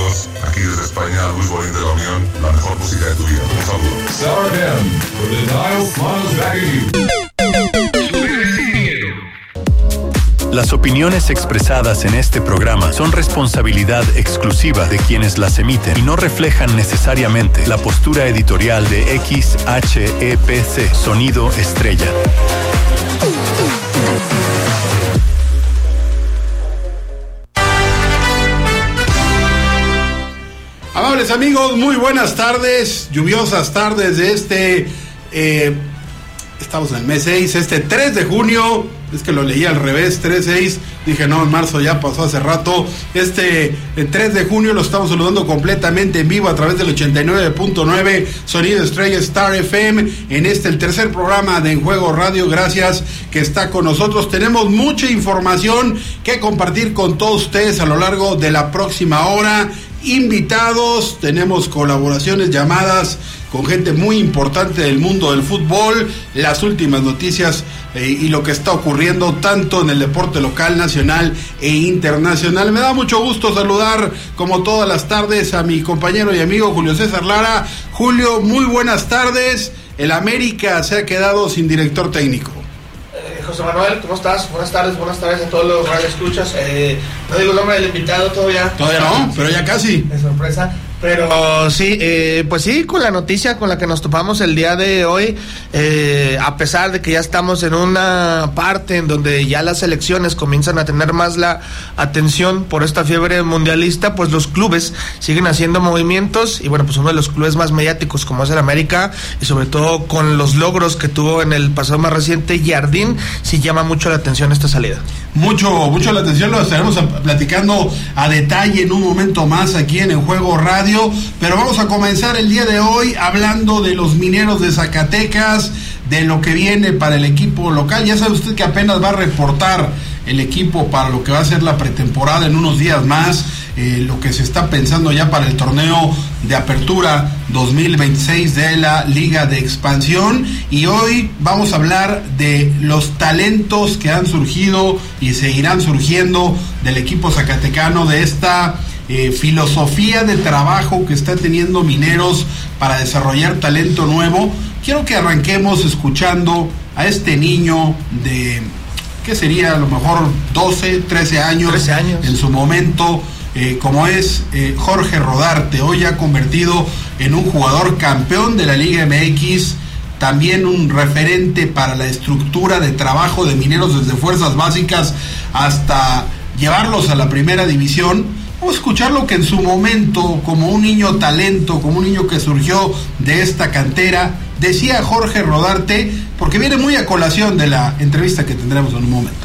Saludos, aquí desde España, Luis Bolín de la Unión, la mejor música de tu vida. Un saludo. Sour FM, where the dial smiles back at you. Las opiniones expresadas en este programa son responsabilidad exclusiva de quienes las emiten y no reflejan necesariamente la postura editorial de XHEPC Sonido Estrella. Amables amigos, muy buenas tardes, lluviosas tardes de estamos en el mes 6, 3 de junio, es que lo leí al revés, 3-6, dije no, en marzo ya pasó hace rato, el 3 de junio lo estamos saludando completamente en vivo a través del 89.9 Sonido Estrella Star FM, en el tercer programa de En Juego Radio. Gracias que está con nosotros, tenemos mucha información que compartir con todos ustedes a lo largo de la próxima hora, invitados, tenemos colaboraciones, llamadas con gente muy importante del mundo del fútbol, las últimas noticias y lo que está ocurriendo tanto en el deporte local, nacional e internacional. Me da mucho gusto saludar como todas las tardes a mi compañero y amigo Julio César Lara. Julio, muy buenas tardes. El América se ha quedado sin director técnico. José Manuel, ¿cómo estás? Buenas tardes a todos los radioescuchas. No digo el nombre del invitado todavía. Todavía no, pero ya casi. De sorpresa. Pero sí, pues sí, con la noticia con la que nos topamos el día de hoy, a pesar de que ya estamos en una parte en donde ya las selecciones comienzan a tener más la atención por esta fiebre mundialista, pues los clubes siguen haciendo movimientos y bueno, pues uno de los clubes más mediáticos como es el América y sobre todo con los logros que tuvo en el pasado más reciente, Jardín, sí llama mucho la atención esta salida. Mucho la atención, lo estaremos platicando a detalle en un momento más aquí en Juego Radio. Pero vamos a comenzar el día de hoy hablando de los Mineros de Zacatecas, de lo que viene para el equipo local. Ya sabe usted que apenas va a reportar el equipo para lo que va a ser la pretemporada en unos días más, lo que se está pensando ya para el torneo de apertura 2026 de la Liga de Expansión. Y hoy vamos a hablar de los talentos que han surgido y seguirán surgiendo del equipo zacatecano, de esta filosofía de trabajo que está teniendo Mineros para desarrollar talento nuevo. Quiero que arranquemos escuchando a este niño de, ¿qué sería? A lo mejor 12, 13 años en su momento, como es Jorge Rodarte, hoy ha convertido en un jugador campeón de la Liga MX, también un referente para la estructura de trabajo de Mineros desde fuerzas básicas hasta llevarlos a la primera división. Vamos a escuchar lo que en su momento, como un niño talento, como un niño que surgió de esta cantera, decía Jorge Rodarte, porque viene muy a colación de la entrevista que tendremos en un momento.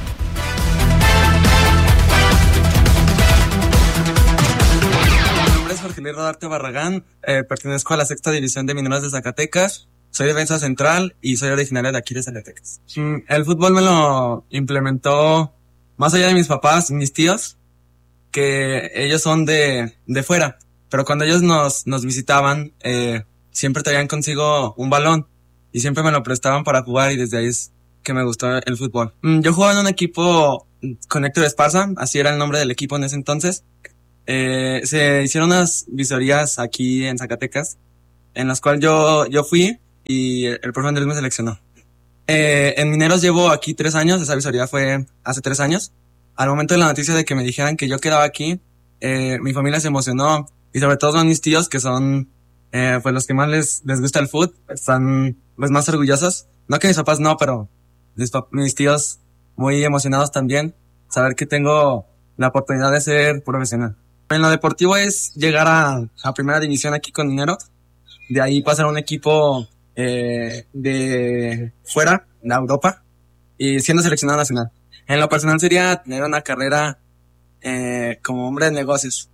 Mi nombre es Jorge Luis Rodarte Barragán, pertenezco a la sexta división de Mineros de Zacatecas, soy defensa central y soy originario de aquí de Zacatecas. El fútbol me lo implementó más allá de mis papás, mis tíos, que ellos son de fuera, pero cuando ellos nos visitaban, siempre traían consigo un balón y siempre me lo prestaban para jugar y desde ahí es que me gustó el fútbol. Yo jugaba en un equipo con Héctor Esparza, así era el nombre del equipo en ese entonces. Se hicieron unas visorías aquí en Zacatecas, en las cuales yo fui y el profe Andrés me seleccionó. En Mineros llevo aquí 3 años, esa visoría fue hace 3 años. Al momento de la noticia de que me dijeran que yo quedaba aquí, mi familia se emocionó y sobre todo son mis tíos que son pues los que más les gusta el fútbol, están pues más orgullosos. No que mis papás no, pero mis tíos muy emocionados también, saber que tengo la oportunidad de ser profesional. En lo deportivo es llegar a primera división aquí con Mineros, de ahí pasar a un equipo de fuera, de Europa, y siendo seleccionado nacional. En lo personal sería tener una carrera como hombre de negocios.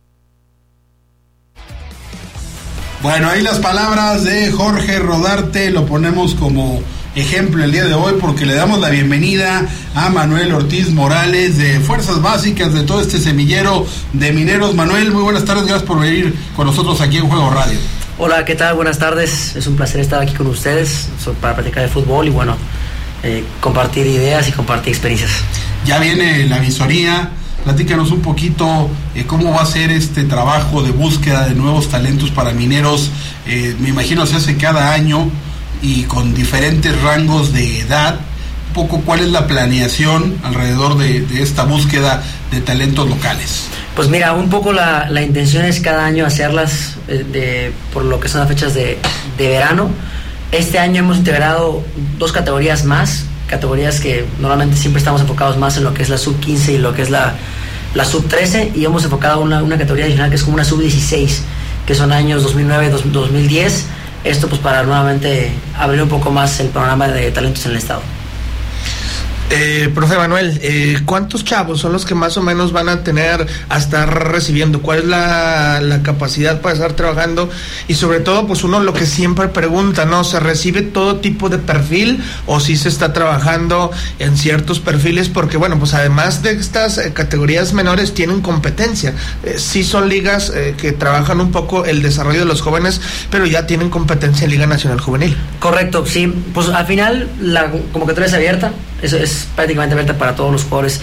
Bueno, ahí las palabras de Jorge Rodarte, lo ponemos como ejemplo el día de hoy porque le damos la bienvenida a Manuel Ortiz Morales de Fuerzas Básicas, de todo este semillero de Mineros. Manuel, muy buenas tardes, gracias por venir con nosotros aquí en Juego Radio. Hola, ¿qué tal? Buenas tardes, es un placer estar aquí con ustedes para platicar de fútbol y bueno, compartir ideas y compartir experiencias. Ya viene la visoría, platícanos un poquito cómo va a ser este trabajo de búsqueda de nuevos talentos para Mineros. Me imagino se hace cada año y con diferentes rangos de edad. Un poco cuál es la planeación alrededor de esta búsqueda de talentos locales. Pues mira, un poco la intención es cada año hacerlas por lo que son las fechas de verano. Este año hemos integrado 2 categorías más, categorías que normalmente siempre estamos enfocados más en lo que es la sub-15 y lo que es la sub-13, y hemos enfocado una categoría adicional que es como una sub-16, que son años 2009, 2010, esto pues para nuevamente abrir un poco más el panorama de talentos en el estado. Profe Manuel, ¿cuántos chavos son los que más o menos van a tener a estar recibiendo? ¿Cuál es la capacidad para estar trabajando? Y sobre todo, pues uno lo que siempre pregunta, ¿no? ¿Se recibe todo tipo de perfil o si se está trabajando en ciertos perfiles? Porque bueno, pues además de estas categorías menores tienen competencia. Sí son ligas que trabajan un poco el desarrollo de los jóvenes, pero ya tienen competencia en Liga Nacional Juvenil. Correcto, sí. Pues al final la convocatoria es abierta. Eso es prácticamente abierta para todos los jugadores.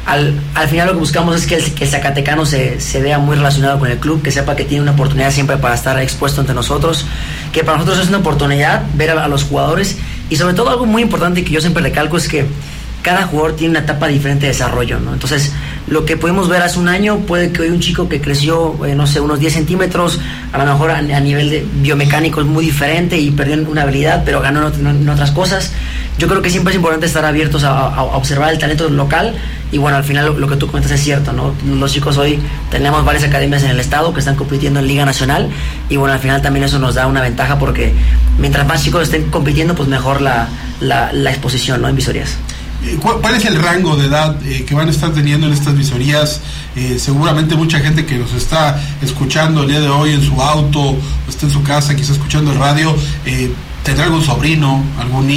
Al final lo que buscamos es que el zacatecano se vea muy relacionado con el club, que sepa que tiene una oportunidad siempre para estar expuesto ante nosotros, que para nosotros es una oportunidad ver a los jugadores, y sobre todo algo muy importante que yo siempre recalco es que cada jugador tiene una etapa diferente de desarrollo, ¿no? Entonces, lo que pudimos ver hace un año, puede que hoy un chico que creció, no sé, unos 10 centímetros, a lo mejor a nivel de biomecánico es muy diferente y perdió una habilidad, pero ganó en otras cosas. Yo creo que siempre es importante estar abiertos a observar el talento local, y bueno, al final lo que tú comentas es cierto, ¿no? Los chicos hoy tenemos varias academias en el estado que están compitiendo en Liga Nacional, y bueno, al final también eso nos da una ventaja porque mientras más chicos estén compitiendo, pues mejor la exposición, ¿no? En visorías. ¿Cuál es el rango de edad que van a estar teniendo en estas visorías? Seguramente mucha gente que nos está escuchando el día de hoy en su auto, o está en su casa, quizá escuchando el radio, tendrá algún sobrino, algún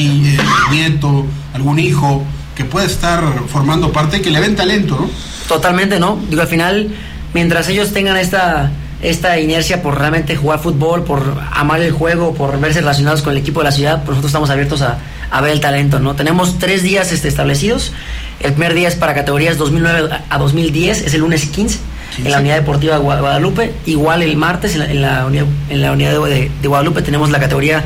nieto, algún hijo que puede estar formando parte, que le ven talento, ¿no? Totalmente, ¿no? Digo, al final, mientras ellos tengan esta inercia por realmente jugar fútbol, por amar el juego, por verse relacionados con el equipo de la ciudad, pues nosotros estamos abiertos a ver el talento, ¿no? Tenemos 3 días establecidos. El primer día es para categorías 2009 a 2010, es el lunes 15, en la Unidad Deportiva de Guadalupe. Igual el martes en la Unidad de Guadalupe tenemos la categoría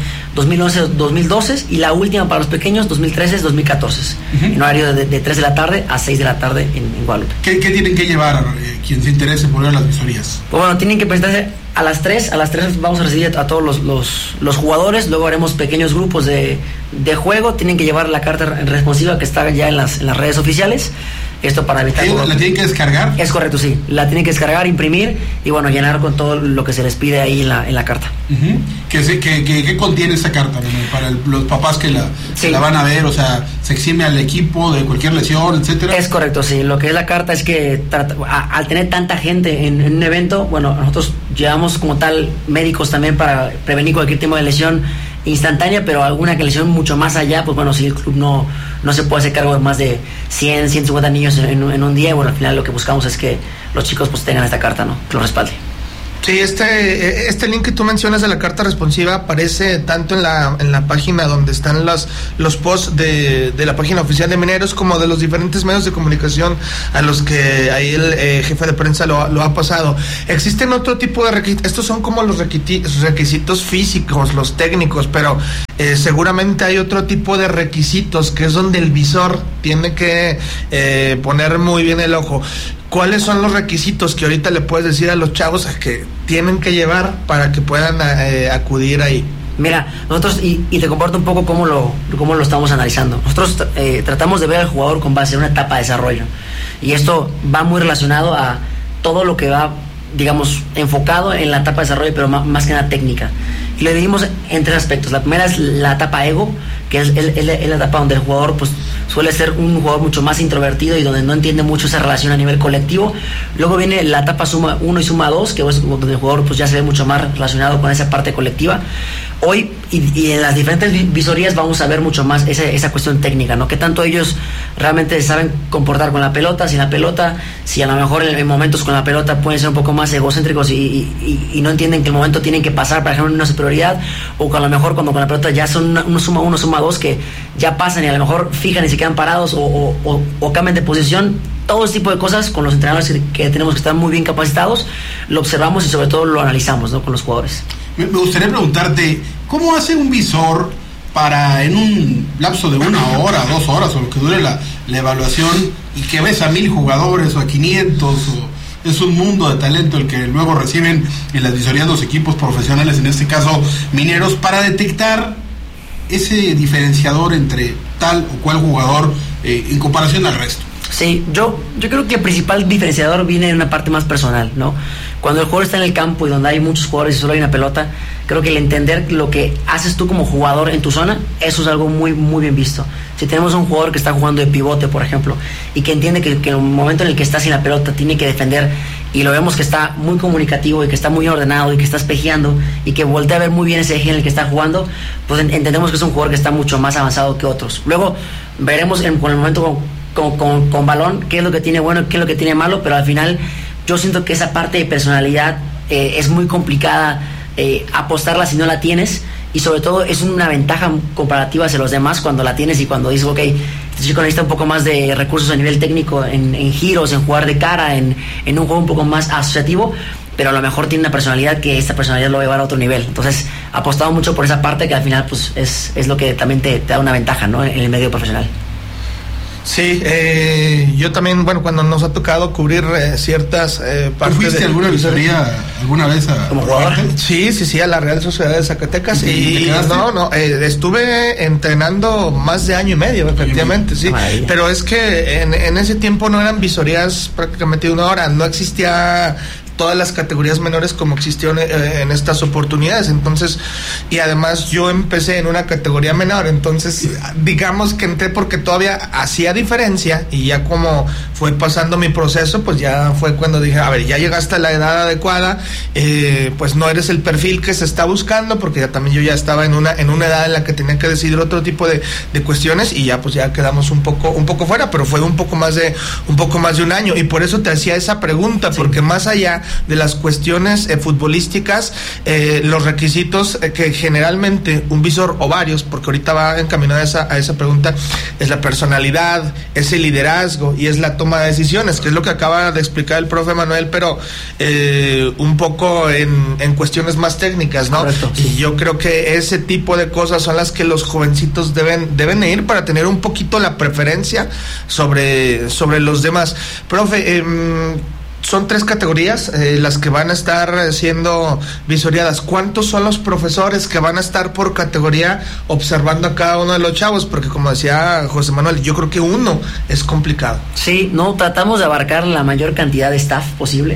2011-2012, y la última para los pequeños 2013-2014, en horario de 3 de la tarde a 6 de la tarde en Guadalupe. ¿Qué tienen que llevar quien se interese por ver las visorías? Pues bueno, tienen que presentarse a las 3 vamos a recibir a todos los jugadores, luego haremos pequeños grupos de juego, tienen que llevar la carta responsiva que está ya en las redes oficiales, esto para evitar... ¿La tienen que descargar? Es correcto, sí, la tienen que descargar, imprimir y bueno, llenar con todo lo que se les pide ahí en la carta. ¿Qué contiene esa carta, para los papás que la van a ver? O sea, ¿se exime al equipo de cualquier lesión, etcétera? Es correcto, sí, lo que es la carta es que al tener tanta gente en un evento, bueno, nosotros llevamos como tal médicos también para prevenir cualquier tipo de lesión instantánea, pero alguna lesión mucho más allá, pues bueno, si el club no se puede hacer cargo de más de 100, 150 niños en un día, bueno, al final lo que buscamos es que los chicos pues tengan esta carta, ¿no? Que lo respalde. Sí, este link que tú mencionas de la carta responsiva aparece tanto en la página donde están los posts de la página oficial de Mineros, como de los diferentes medios de comunicación a los que ahí el jefe de prensa lo ha pasado. Existen otro tipo de requisitos, estos son como los requisitos físicos, los técnicos, pero seguramente hay otro tipo de requisitos que es donde el visor tiene que poner muy bien el ojo. ¿Cuáles son los requisitos que ahorita le puedes decir a los chavos que tienen que llevar para que puedan acudir ahí? Mira, nosotros, y te comparto un poco cómo lo estamos analizando. Nosotros tratamos de ver al jugador con base en una etapa de desarrollo. Y esto va muy relacionado a todo lo que va, digamos, enfocado en la etapa de desarrollo, pero más que nada técnica. Y lo dividimos en 3 aspectos. La primera es la etapa ego, que es la etapa donde el jugador pues suele ser un jugador mucho más introvertido y donde no entiende mucho esa relación a nivel colectivo. Luego viene la etapa suma 1 y suma 2, que es donde el jugador pues ya se ve mucho más relacionado con esa parte colectiva. Hoy y en las diferentes visorías vamos a ver mucho más esa cuestión técnica, ¿no? Que tanto ellos realmente saben comportar con la pelota, sin la pelota, si a lo mejor en momentos con la pelota pueden ser un poco más egocéntricos y no entienden que el momento tienen que pasar para generar una superioridad, o que a lo mejor cuando con la pelota ya son uno suma 1, suma 2, que ya pasan y a lo mejor fijan y se quedan parados o cambian de posición todo ese tipo de cosas con los entrenadores que tenemos que estar muy bien capacitados, lo observamos y sobre todo lo analizamos, ¿no?, con los jugadores. Me gustaría preguntarte, ¿cómo hace un visor para en un lapso de 1 hora, 2 horas o lo que dure la evaluación y que ves a 1000 jugadores o a 500 es un mundo de talento el que luego reciben en las visorías los equipos profesionales, en este caso Mineros, para detectar ese diferenciador entre tal o cual jugador en comparación al resto? Sí, yo creo que el principal diferenciador viene de una parte más personal, ¿no? Cuando el jugador está en el campo y donde hay muchos jugadores y solo hay una pelota, creo que el entender lo que haces tú como jugador en tu zona, eso es algo muy, muy bien visto. Si tenemos un jugador que está jugando de pivote, por ejemplo, y que entiende que en el momento en el que está sin la pelota tiene que defender, y lo vemos que está muy comunicativo y que está muy ordenado y que está espejeando y que voltea a ver muy bien ese eje en el que está jugando, pues entendemos que es un jugador que está mucho más avanzado que otros. Luego veremos con el momento con balón qué es lo que tiene bueno, qué es lo que tiene malo, pero al final yo siento que esa parte de personalidad es muy complicada apostarla si no la tienes, y sobre todo es una ventaja comparativa hacia los demás cuando la tienes y cuando dices, ok, este chico necesita un poco más de recursos a nivel técnico en giros, en jugar de cara, en un juego un poco más asociativo, pero a lo mejor tiene una personalidad que esta personalidad lo va a llevar a otro nivel. Entonces, apostado mucho por esa parte que al final pues es lo que también te da una ventaja, ¿no?, en el medio profesional. Sí, yo también, bueno, cuando nos ha tocado cubrir ciertas partes. ¿Tú fuiste alguna visoría alguna vez como jugador? Sí, a la Real Sociedad de Zacatecas. Y estuve entrenando más de 1 año y medio, efectivamente, sí. Pero es que en ese tiempo no eran visorías prácticamente de 1 hora, no existía todas las categorías menores como existieron en estas oportunidades. Entonces, y además yo empecé en una categoría menor, entonces digamos que entré porque todavía hacía diferencia, y ya como fue pasando mi proceso, pues ya fue cuando dije, a ver, ya llegaste a la edad adecuada, pues no eres el perfil que se está buscando, porque ya también yo ya estaba en una edad en la que tenía que decidir otro tipo de cuestiones, y ya pues ya quedamos un poco fuera, pero fue un poco más de 1 año, y por eso te hacía esa pregunta, sí. Porque más allá de las cuestiones futbolísticas, los requisitos que generalmente un visor o varios, porque ahorita va encaminada a esa pregunta, es la personalidad, es el liderazgo y es la toma de decisiones, que es lo que acaba de explicar el profe Manuel, pero un poco en cuestiones más técnicas, ¿no? Correcto, sí. Y yo creo que ese tipo de cosas son las que los jovencitos deben ir para tener un poquito la preferencia sobre los demás. Profe, son 3 categorías las que van a estar siendo visoreadas. ¿Cuántos son los profesores que van a estar por categoría observando a cada uno de los chavos? Porque como decía José Manuel, yo creo que uno es complicado. Sí, no, tratamos de abarcar la mayor cantidad de staff posible.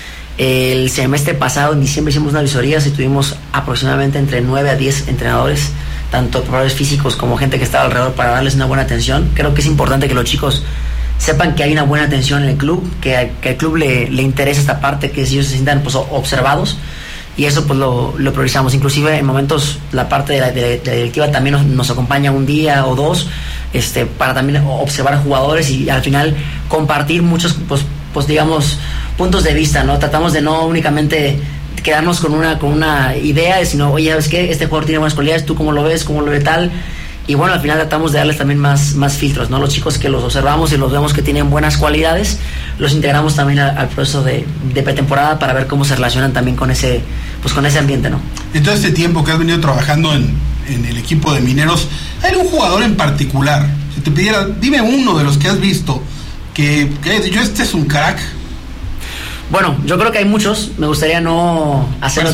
El semestre pasado, en diciembre, hicimos una visoría y tuvimos aproximadamente entre 9 a 10 entrenadores, tanto preparadores físicos como gente que estaba alrededor, para darles una buena atención. Creo que es importante que los chicos sepan que hay una buena atención en el club, que al club le interesa esta parte, que ellos se sientan pues observados, y eso pues lo priorizamos. Inclusive en momentos la parte de la directiva también nos acompaña un día o 2 para también observar jugadores y al final compartir muchos pues digamos puntos de vista, ¿no? Tratamos de no únicamente quedarnos con una idea, sino, oye, ¿sabes qué? Este jugador tiene buenas cualidades, ¿tú cómo lo ves? ¿Cómo lo ve tal? Y bueno, al final tratamos de darles también más filtros, ¿no? Los chicos que los observamos y los vemos que tienen buenas cualidades, los integramos también al proceso de pretemporada para ver cómo se relacionan también con ese ambiente, ¿no? En todo este tiempo que has venido trabajando en el equipo de Mineros, ¿hay algún jugador en particular? Si te pidiera, dime uno de los que has visto que yo es un crack. Bueno, yo creo que hay muchos. Me gustaría no hacerlo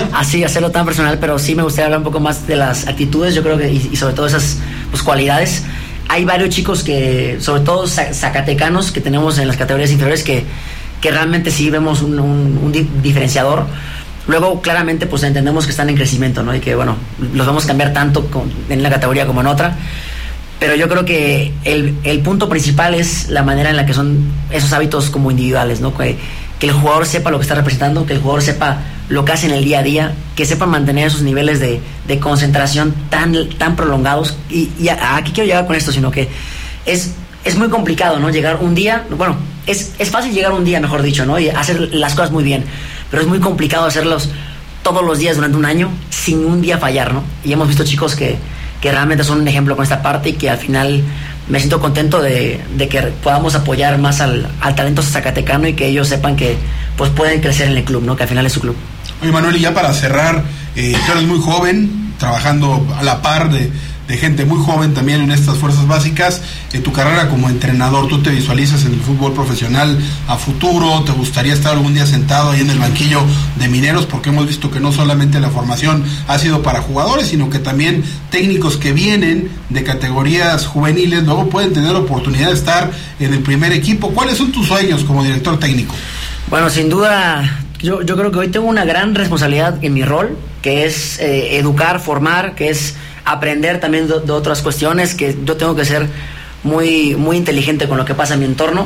tan personal, pero sí me gustaría hablar un poco más de las actitudes, yo creo que, y sobre todo esas pues cualidades. Hay varios chicos que, sobre todo zacatecanos, que tenemos en las categorías inferiores, que realmente sí vemos un diferenciador. Luego, claramente, pues entendemos que están en crecimiento, ¿no? Y que, bueno, los vamos a cambiar tanto en la categoría como en otra. Pero yo creo que el punto principal es la manera en la que son esos hábitos como individuales, ¿no? Que el jugador sepa lo que está representando, que el jugador sepa lo que hace en el día a día, que sepa mantener esos niveles de concentración tan prolongados. Y aquí quiero llegar con esto, sino que es muy complicado, ¿no? Llegar un día, bueno, es fácil llegar un día, mejor dicho, ¿no? Y hacer las cosas muy bien, pero es muy complicado hacerlos todos los días durante un año sin un día fallar, ¿no? Y hemos visto chicos que realmente son un ejemplo con esta parte y que al final me siento contento de que podamos apoyar más al talento zacatecano y que ellos sepan que pues pueden crecer en el club, ¿no? Que al final es su club. Oye, Manuel, y ya para cerrar, tú eres muy joven, trabajando a la par de gente muy joven también en estas fuerzas básicas. Tu carrera como entrenador, ¿tú te visualizas en el fútbol profesional a futuro? ¿Te gustaría estar algún día sentado ahí en el banquillo de Mineros? Porque hemos visto que no solamente la formación ha sido para jugadores, sino que también técnicos que vienen de categorías juveniles luego pueden tener oportunidad de estar en el primer equipo. ¿Cuáles son tus sueños como director técnico? Bueno, sin duda, yo creo que hoy tengo una gran responsabilidad en mi rol, que es educar, formar, que es aprender también de otras cuestiones, que yo tengo que ser muy inteligente con lo que pasa en mi entorno,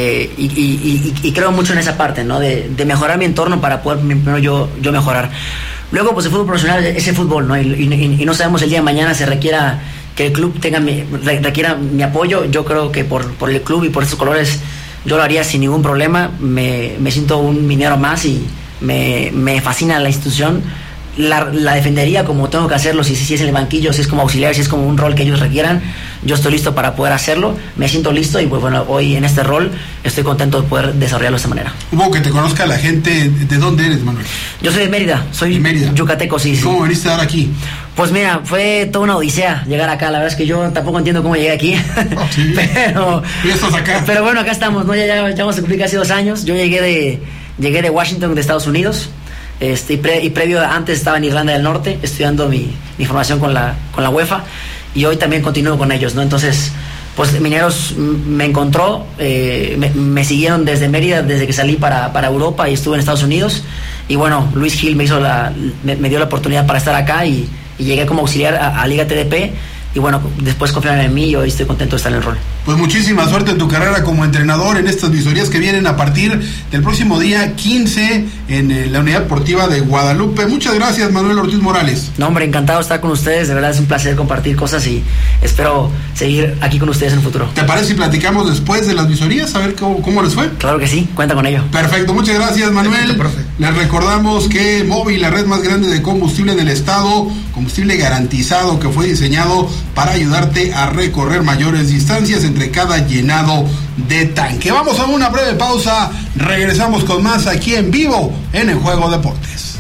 y creo mucho en esa parte, ¿no? De mejorar mi entorno para poder primero yo mejorar. Luego, pues el fútbol profesional es el fútbol, ¿no? Y no sabemos el día de mañana se requiera que el club requiera mi apoyo. Yo creo que por el club y por esos colores yo lo haría sin ningún problema. Me siento un minero más y me fascina la institución. La defendería como tengo que hacerlo, si es en el banquillo, si es como auxiliar, si es como un rol que ellos requieran. Yo estoy listo para poder hacerlo, me siento listo y pues bueno, hoy en este rol estoy contento de poder desarrollarlo de esta manera. Hubo que te conozca la gente. ¿De dónde eres, Manuel? Yo soy de Mérida, soy yucateco, sí. ¿Cómo veniste a dar aquí? Pues mira, fue toda una odisea llegar acá. La verdad es que yo tampoco entiendo cómo llegué aquí. ¿Sí? Pero ya estás acá. Pero bueno, acá estamos, ¿no? Ya vamos a cumplir casi 2 años. Yo llegué de Washington, de Estados Unidos. Y previo, antes estaba en Irlanda del Norte estudiando mi formación con la UEFA, y hoy también continúo con ellos, ¿no? Entonces, pues Mineros me encontró, me siguieron desde Mérida, desde que salí para Europa y estuve en Estados Unidos, y bueno, Luis Gil me dio la oportunidad para estar acá y llegué como auxiliar a Liga TDP. Y bueno, después confiaron en mí y hoy estoy contento de estar en el rol. Pues muchísima suerte en tu carrera como entrenador en estas visorías que vienen a partir del próximo día 15 en la Unidad Deportiva de Guadalupe. Muchas gracias, Manuel Ortiz Morales. No, hombre, encantado de estar con ustedes. De verdad es un placer compartir cosas y espero seguir aquí con ustedes en el futuro. ¿Te parece si platicamos después de las visorías? A ver cómo les fue. Claro que sí, cuenta con ello. Perfecto, muchas gracias, Manuel. Les recordamos que Móvil, la red más grande de combustible en el estado, combustible garantizado que fue diseñado para ayudarte a recorrer mayores distancias entre cada llenado de tanque. Vamos a una breve pausa, regresamos con más aquí en vivo en El Juego Deportes.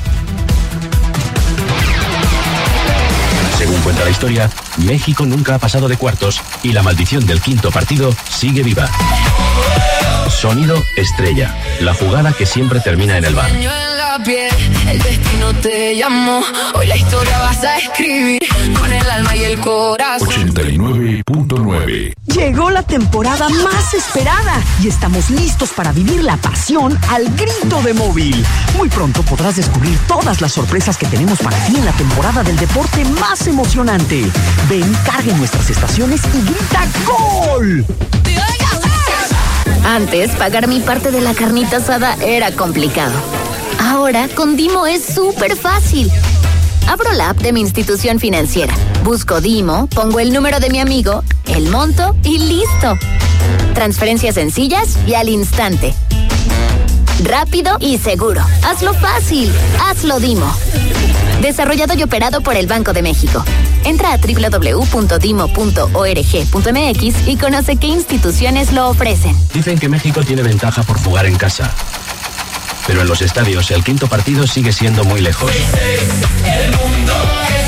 Según cuenta la historia, México nunca ha pasado de cuartos y la maldición del quinto partido sigue viva. Sonido Estrella, la jugada que siempre termina en el bar. El destino te llamó, hoy la historia vas a escribir con el alma y el corazón. 89.9. Llegó la temporada más esperada y estamos listos para vivir la pasión al grito de Móvil. Muy pronto podrás descubrir todas las sorpresas que tenemos para ti en la temporada del deporte más emocionante. Ven, cargue nuestras estaciones y grita ¡Gol! Antes, pagar mi parte de la carnita asada era complicado. Ahora, con Dimo es súper fácil. Abro la app de mi institución financiera, busco Dimo, pongo el número de mi amigo, el monto y listo. Transferencias sencillas y al instante. Rápido y seguro. Hazlo fácil. Hazlo Dimo. Desarrollado y operado por el Banco de México. Entra a www.dimo.org.mx y conoce qué instituciones lo ofrecen. Dicen que México tiene ventaja por jugar en casa. Pero en los estadios el quinto partido sigue siendo muy lejos. El mundo es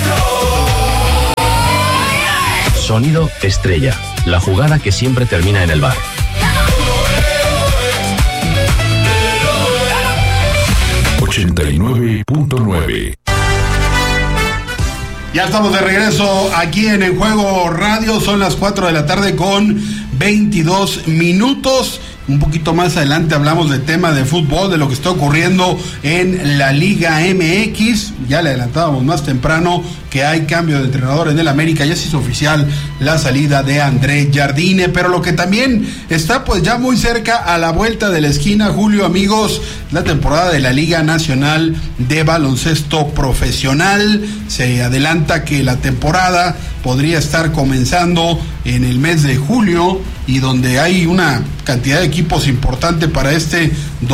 nuestro. Sonido Estrella, la jugada que siempre termina en el bar. .9. Ya estamos de regreso aquí en El Juego Radio. Son las 4 de la tarde con 22 minutos. Un poquito más adelante hablamos de tema de fútbol, de lo que está ocurriendo en la Liga MX. Ya le adelantábamos más temprano que hay cambio de entrenador en el América. Ya se hizo oficial la salida de André Jardine, pero lo que también está pues ya muy cerca, a la vuelta de la esquina, Julio, amigos, la temporada de la Liga Nacional de Baloncesto Profesional. Se adelanta que la temporada podría estar comenzando en el mes de julio, y donde hay una cantidad de equipos importante para este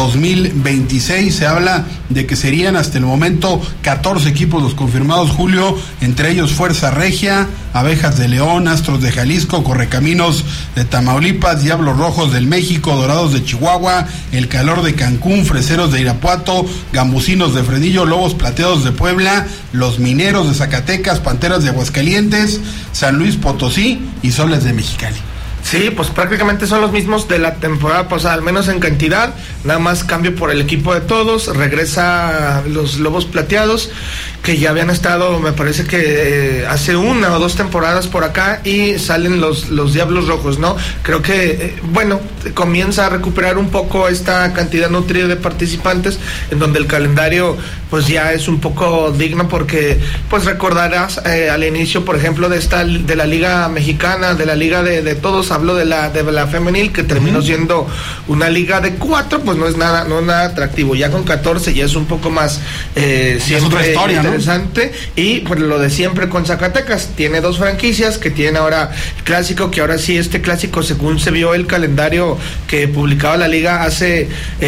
2026. Se habla de que serían hasta el momento 14 equipos los confirmados, Julio, entre ellos Fuerza Regia, Abejas de León, Astros de Jalisco, Correcaminos de Tamaulipas, Diablos Rojos del México, Dorados de Chihuahua, El Calor de Cancún, Freseros de Irapuato, Gambusinos de Fresnillo, Lobos Plateados de Puebla, Los Mineros de Zacatecas, Panteras de Aguascalientes, San Luis Potosí y Soles de Mexicali. Sí, pues prácticamente son los mismos de la temporada pasada, al menos en cantidad, nada más cambio por el equipo de todos, regresa los Lobos Plateados, que ya habían estado, me parece que hace 1 o 2 temporadas por acá, y salen los Diablos Rojos, ¿no? Creo que, comienza a recuperar un poco esta cantidad nutrida de participantes, en donde el calendario pues ya es un poco digno, porque pues recordarás al inicio, por ejemplo, de la Liga Mexicana, de la Liga de todos, hablo de la femenil, que terminó siendo una liga de 4, pues no es nada atractivo. Ya con 14 ya es un poco más siempre otra historia, interesante, ¿no? Y pues lo de siempre con Zacatecas, tiene 2 franquicias, que tiene ahora el clásico, que ahora sí este clásico, según se vio el calendario que publicaba la liga hace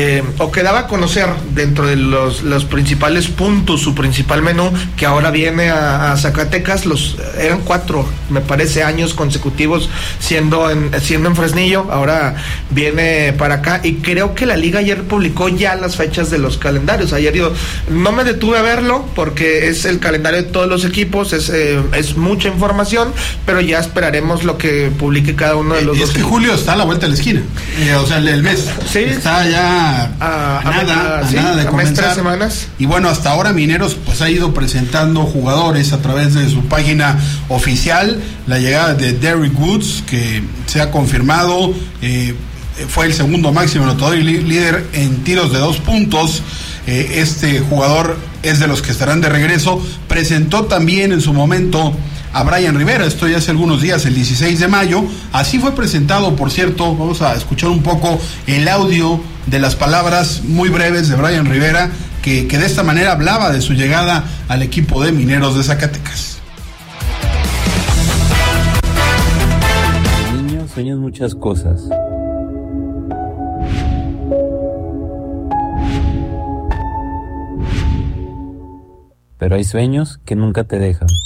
o que daba a conocer dentro de los principales puntos, su principal menú, que ahora viene a Zacatecas, eran 4, me parece, años consecutivos siendo en Fresnillo, ahora viene para acá, y creo que la liga ayer publicó ya las fechas de los calendarios. Ayer no me detuve a verlo porque es el calendario de todos los equipos, es mucha información, pero ya esperaremos lo que publique cada uno de los dos. Es que Julio está a la vuelta de la esquina, o sea, el mes sí, está ya a nada de comenzar. 3 semanas. Y bueno, hasta ahora Mineros pues ha ido presentando jugadores a través de su página oficial. La llegada de Derrick Woods, que se ha confirmado, fue el segundo máximo anotador y líder en tiros de 2 puntos. Este jugador es de los que estarán de regreso. Presentó también en su momento a Brian Rivera, esto ya hace algunos días, el 16 de mayo, así fue presentado, por cierto. Vamos a escuchar un poco el audio de las palabras muy breves de Brian Rivera, que de esta manera hablaba de su llegada al equipo de Mineros de Zacatecas. Niños sueñan muchas cosas. Pero hay sueños que nunca te dejan.